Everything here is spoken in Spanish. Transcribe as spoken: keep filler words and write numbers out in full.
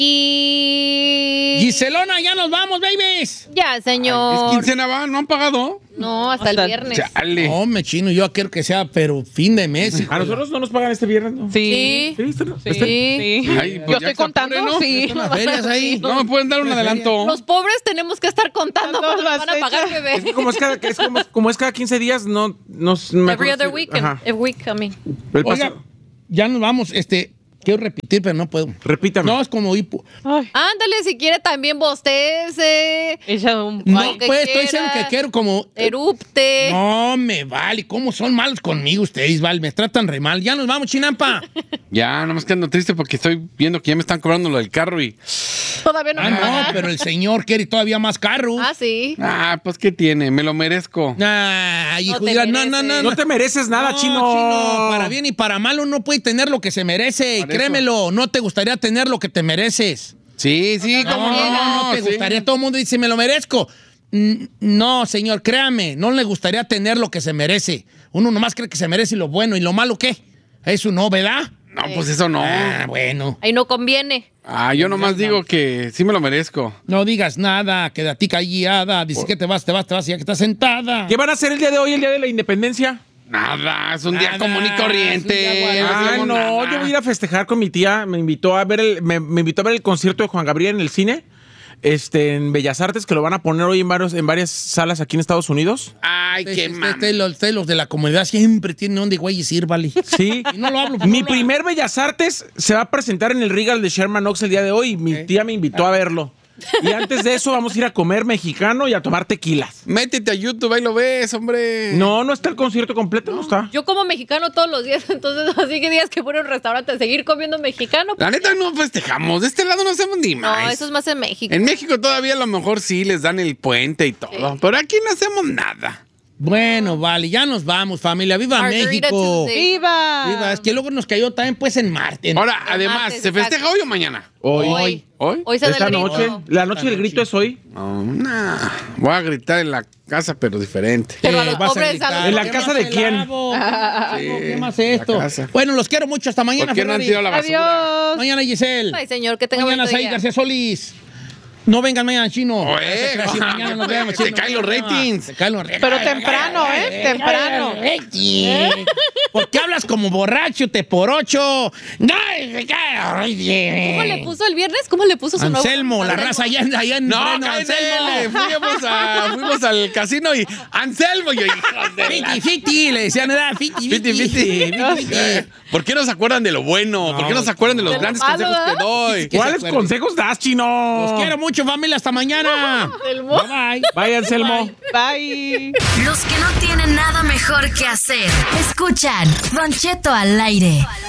Y... Giselona, ya nos vamos, babies. Ya, señor. ¿Es quincena va? ¿No han pagado? No, hasta, hasta el viernes. Chale. No, me chino, yo quiero que sea, pero fin de mes. ¿A nosotros no nos pagan este viernes? ¿No? Sí. Sí, ¿Este? Sí. ¿Este? Sí. Ay, pues Yo ya estoy contando, apure, ¿no? sí. Están las ferias ahí. No me pueden dar un adelanto. Los pobres tenemos que estar contando cuando nos van a pagar, bebé. Es que como es cada, es como, como es cada quince días, no nos... me Every acuerdo other si- week, Ajá. every week coming. El paso- Oiga, ya nos vamos, este... Quiero repetir, pero no puedo. Repítame. No, es como hipo. Ay, Ándale, si quiere también bostece. ella un... No, Ay, que pues, estoy quiera. diciendo que quiero como... Erupte. No, me vale. ¿Cómo son malos conmigo ustedes, vale? Me tratan re mal. Ya nos vamos, Chinampa. Ya, nomás que ando triste porque estoy viendo que ya me están cobrando lo del carro y... Todavía no Ah, me no, pagan. pero el señor quiere todavía más carro. Ah, sí. Ah, pues ¿qué tiene? Me lo merezco. Ay, hijo, No te dirá, no, no, no, mereces. No te mereces nada, No, chino. Para bien y para mal uno puede tener lo que se merece. Y Por eso. créemelo, no te gustaría tener lo que te mereces. Sí, sí, No, cómo no, no. no te sí. gustaría. Todo el mundo dice, me lo merezco. Mm, No, señor, créame, no le gustaría tener lo que se merece. Uno nomás cree que se merece lo bueno. ¿Y lo malo qué? Eso no, ¿verdad? No, pues eso no. Ah, bueno. Ahí no conviene. Ah, yo nomás digo que sí me lo merezco. No digas nada, quédate callada. Dice que te vas, te vas, te vas, ya que estás sentada. ¿Qué van a hacer el día de hoy, el día de la independencia? Nada, es un día Nada, común y es un corriente. día Ah, hacemos no, nada. yo voy a ir a festejar con mi tía. Me invitó a ver el, me, me invitó a ver el concierto de Juan Gabriel en el cine. Este, en Bellas Artes, que lo van a poner hoy en varios, en varias salas aquí en Estados Unidos. Ay, qué Este, mal. este, los, este, los de la comunidad siempre tienen donde güeyes ir, vale. Sí. Y no lo hablo. Mi no lo primer Bellas Artes se va a presentar en el Regal de Sherman Oaks el día de hoy y mi tía me invitó a verlo. Y antes de eso vamos a ir a comer mexicano y a tomar tequilas. Métete a YouTube, ahí lo ves, hombre. No, no está el concierto completo, no está. Yo como mexicano todos los días, entonces así que días que voy a un restaurante a seguir comiendo mexicano. La neta no festejamos. De este lado no hacemos ni No, más. eso es más en México. En México todavía a lo mejor sí les dan el puente y todo. Sí. Pero aquí no hacemos nada. Bueno, vale, ya nos vamos, familia. ¡Viva Margarita México! Tuesday. ¡Viva! Viva, es que luego nos cayó también pues en Marte. Ahora, El además, martes, ¿se festeja exacto. hoy o mañana? Hoy. Hoy. ¿Hoy? Hoy se da Esta el noche. grito. La noche del grito es hoy. No, nah. Voy a gritar en la casa, pero diferente. Pero a los vas a pobres gritar. a los ¿En la ¿Qué casa más de el quién? lavo? ¿Qué más en la esto? casa. Bueno, los quiero mucho. Hasta mañana, ¿Por qué no han Ferrari. tirado la basura? Adiós. Mañana, Giselle. Ay, señor, que tenga Mañana, bonito Said día. García Solís. No vengan mañana, chino. Oye, No se crean, sí, mañana nos vemos, se chino. caen los ratings. Se caen los ratings. Pero temprano, ¿eh? Temprano. ¿Por qué hablas como borracho, te por ocho? No, se cae los ratings. ¿Cómo le puso el viernes? ¿Cómo le puso su nuevo? Anselmo, la raza allá, en- allá en No, Moreno, cállate. Anselmo. Fuimos, a, fuimos al casino y Anselmo, yo, hijos de la- Fiti, fiti, le decían, era fiti, Fiti, fiti. fiti. ¿Por qué no se acuerdan de lo bueno? ¿Por qué no se acuerdan de los de lo grandes malo, consejos que ¿verdad? doy? que se ¿Cuáles acuerde. consejos das, chino? Los quiero mucho, familia. Hasta mañana. El mo- Bye, bye. Vaya, Anselmo. Bye. Los que no tienen nada mejor que hacer. Escuchan Don Cheto al aire.